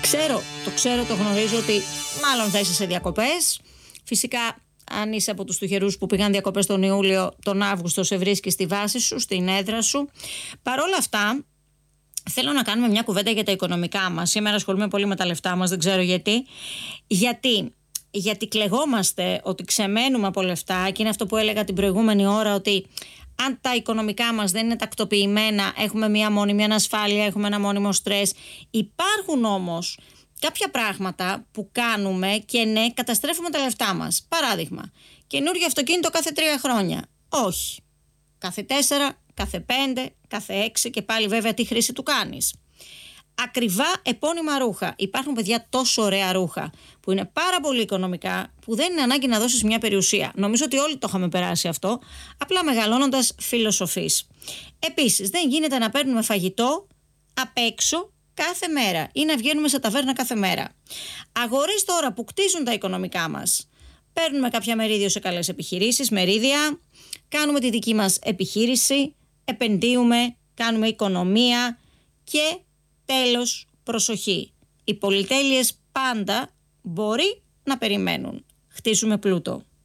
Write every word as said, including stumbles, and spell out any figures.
Ξέρω, το ξέρω, το γνωρίζω ότι μάλλον θα είσαι σε διακοπές. Φυσικά, αν είσαι από τους τυχερούς που πήγαν διακοπές τον Ιούλιο, τον Αύγουστο σε βρίσκει στη βάση σου, στην έδρα σου. Παρ' όλα αυτά, θέλω να κάνουμε μια κουβέντα για τα οικονομικά μας. Σήμερα ασχολούμαι πολύ με τα λεφτά μας, δεν ξέρω γιατί. Γιατί, γιατί κλαιγόμαστε ότι ξεμένουμε από λεφτά και είναι αυτό που έλεγα την προηγούμενη ώρα, ότι αν τα οικονομικά μας δεν είναι τακτοποιημένα, έχουμε μια μόνιμη ανασφάλεια, έχουμε ένα μόνιμο στρες. Υπάρχουν όμως κάποια πράγματα που κάνουμε και ναι, καταστρέφουμε τα λεφτά μας. Παράδειγμα, καινούργιο αυτοκίνητο κάθε τρία χρόνια. Όχι. Κάθε τέσσερα, κάθε πέντε, κάθε έξι και πάλι βέβαια τι χρήση του κάνεις. Ακριβά επώνυμα ρούχα. Υπάρχουν, παιδιά, τόσο ωραία ρούχα που είναι πάρα πολύ οικονομικά, που δεν είναι ανάγκη να δώσεις μια περιουσία. Νομίζω ότι όλοι το είχαμε περάσει αυτό, απλά μεγαλώνοντας φιλοσοφείς. Επίσης, δεν γίνεται να παίρνουμε φαγητό απ' έξω κάθε μέρα ή να βγαίνουμε σε ταβέρνα κάθε μέρα. Αγορείς τώρα που κτίζουν τα οικονομικά μας. Παίρνουμε κάποια μερίδιο σε καλές επιχειρήσεις, μερίδια, κάνουμε τη δική μας επιχείρηση, επενδύουμε, κάνουμε οικονομία και τέλος, προσοχή. Οι πολυτέλειες πάντα μπορεί να περιμένουν. Χτίζουμε πλούτο.